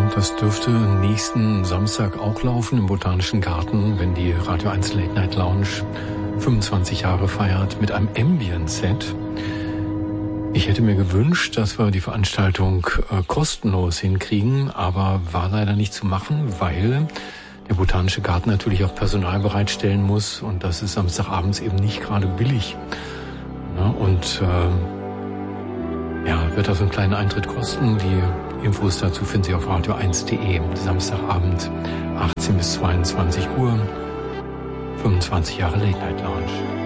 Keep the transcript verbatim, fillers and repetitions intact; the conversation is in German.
das dürfte nächsten Samstag auch laufen im Botanischen Garten, wenn die Radio eins Late Night Lounge fünfundzwanzig Jahre feiert mit einem Ambient-Set. Ich hätte mir gewünscht, dass wir die Veranstaltung äh, kostenlos hinkriegen, aber war leider nicht zu machen, weil der Botanische Garten natürlich auch Personal bereitstellen muss und das ist Samstagabends eben nicht gerade billig. Ja, und äh, ja, wird also einen kleinen Eintritt kosten. Die Infos dazu finden Sie auf radio eins punkt de. Samstagabend achtzehn bis zweiundzwanzig Uhr, fünfundzwanzig Jahre Late Night Lounge.